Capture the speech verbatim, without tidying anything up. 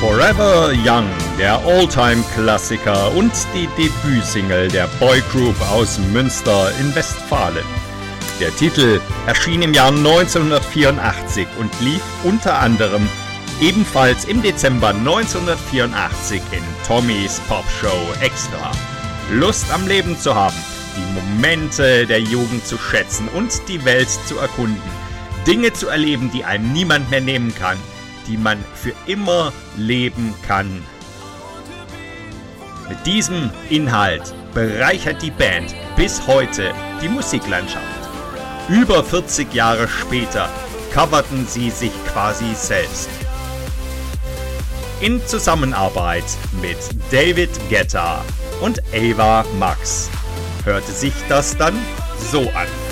Forever Young, der Alltime-Klassiker und die Debütsingle der Boygroup aus Münster in Westfalen. Der Titel erschien im Jahr neunzehnhundertvierundachtzig und lief unter anderem ebenfalls im Dezember neunzehnhundertvierundachtzig in Tommys Popshow Extra. Lust am Leben zu haben, die Momente der Jugend zu schätzen und die Welt zu erkunden. Dinge zu erleben, die einem niemand mehr nehmen kann, die man für immer leben kann. Mit diesem Inhalt bereichert die Band bis heute die Musiklandschaft. Über vierzig Jahre später coverten sie sich quasi selbst. In Zusammenarbeit mit David Guetta und Ava Max hörte sich das dann so an.